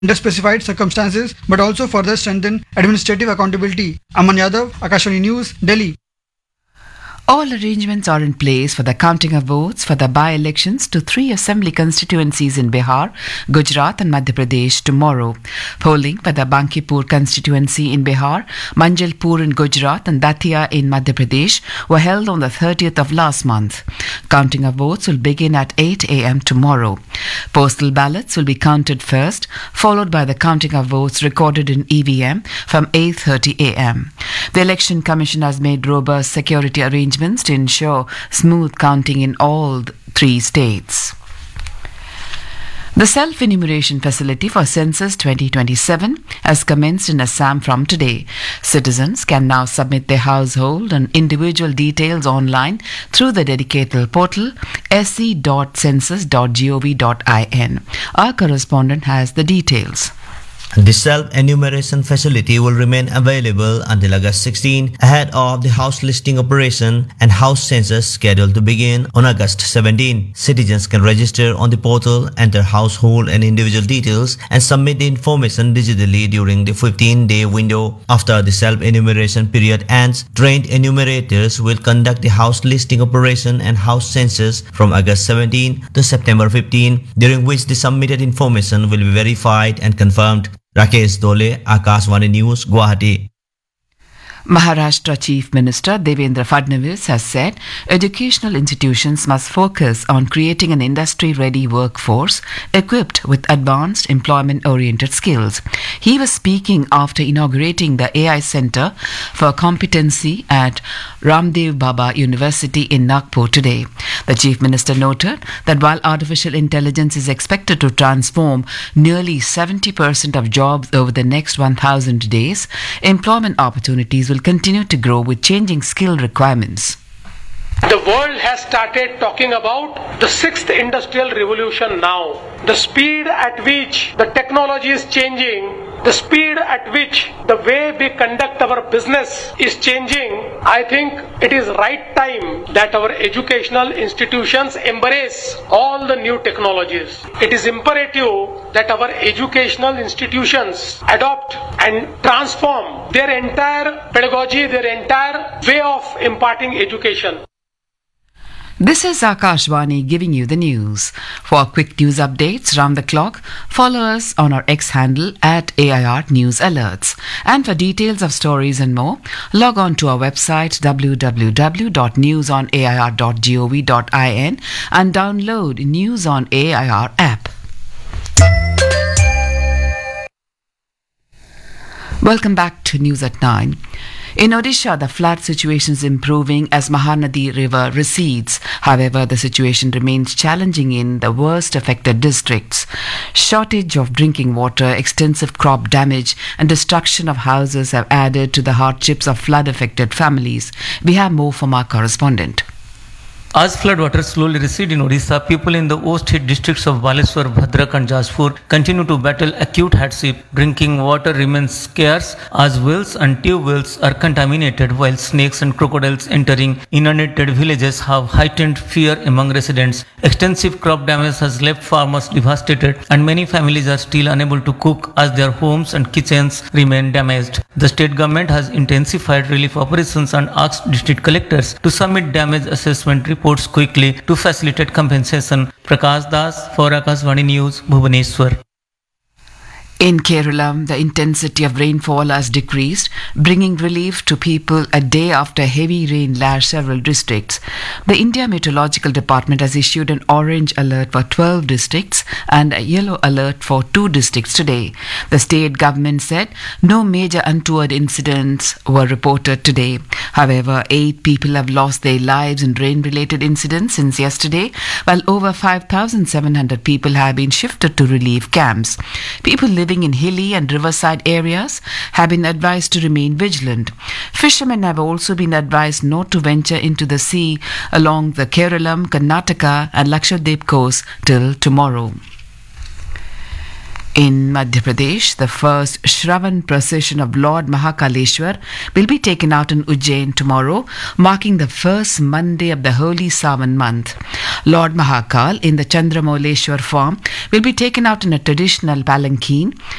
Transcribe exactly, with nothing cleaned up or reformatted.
under specified circumstances but also further strengthen administrative accountability. Aman Yadav, Akashvani News, Delhi. All arrangements are in place for the counting of votes for the by-elections to three assembly constituencies in Bihar, Gujarat and Madhya Pradesh tomorrow. Polling for the Bankipur constituency in Bihar, Manjalpur in Gujarat and Datia in Madhya Pradesh were held on the thirtieth of last month. Counting of votes will begin at eight a m tomorrow. Postal ballots will be counted first, followed by the counting of votes recorded in E V M from eight thirty a m. The Election Commission has made robust security arrangements to ensure smooth counting in all three states. The self-enumeration facility for Census twenty twenty-seven has commenced in Assam from today. Citizens can now submit their household and individual details online through the dedicated portal s c dot census dot gov dot in. Our correspondent has the details. The self-enumeration facility will remain available until August sixteenth ahead of the house listing operation and house census scheduled to begin on August seventeenth. Citizens can register on the portal, enter household and individual details and submit the information digitally during the fifteen-day window. After the self-enumeration period ends, trained enumerators will conduct the house listing operation and house census from August seventeenth to September fifteenth, during which the submitted information will be verified and confirmed. Rakesh Dole, Akashvani News, Guwahati. Maharashtra Chief Minister Devendra Fadnavis has said educational institutions must focus on creating an industry-ready workforce equipped with advanced employment-oriented skills. He was speaking after inaugurating the A I Center for Competency at Ramdev Baba University in Nagpur today. The Chief Minister noted that while artificial intelligence is expected to transform nearly seventy percent of jobs over the next one thousand days, employment opportunities will continue to grow with changing skill requirements. The world has started talking about the sixth industrial revolution now. The speed at which the technology is changing, the speed at which the way we conduct our business is changing. I think it is right time that our educational institutions embrace all the new technologies. It is imperative that our educational institutions adopt and transform their entire pedagogy, their entire way of imparting education. This is Akashvani giving you the news. For quick news updates round the clock, follow us on our X handle at A I R News Alerts. And for details of stories and more, log on to our website w w w dot news on a i r dot gov dot in and download News on A I R app. Welcome back to News at nine. In Odisha, the flood situation is improving as Mahanadi River recedes. However, the situation remains challenging in the worst affected districts. Shortage of drinking water, extensive crop damage, and destruction of houses have added to the hardships of flood-affected families. We have more from our correspondent. As floodwaters slowly recede in Odisha, people in the worst-hit districts of Baleswar, Bhadrak and Jashpur continue to battle acute hardship. Drinking water remains scarce as wells and tube wells are contaminated, while snakes and crocodiles entering inundated villages have heightened fear among residents. Extensive crop damage has left farmers devastated, and many families are still unable to cook as their homes and kitchens remain damaged. The state government has intensified relief operations and asked district collectors to submit damage assessment reports reports quickly to facilitate compensation. Prakash Das for Akashvani News, Bhubaneswar. In Kerala, the intensity of rainfall has decreased, bringing relief to people a day after heavy rain lashed several districts. The India Meteorological Department has issued an orange alert for twelve districts and a yellow alert for two districts today. The state government said no major untoward incidents were reported today. However, eight people have lost their lives in rain-related incidents since yesterday, while over five thousand seven hundred people have been shifted to relief camps. People living in hilly and riverside areas have been advised to remain vigilant. Fishermen have also been advised not to venture into the sea along the Keralam, Karnataka and Lakshadweep coast till tomorrow. In Madhya Pradesh, the first Shravan procession of Lord Mahakaleshwar will be taken out in Ujjain tomorrow, marking the first Monday of the holy Sawan month. Lord Mahakal, in the Chandramauleshwar form, will be taken out in a traditional palanquin,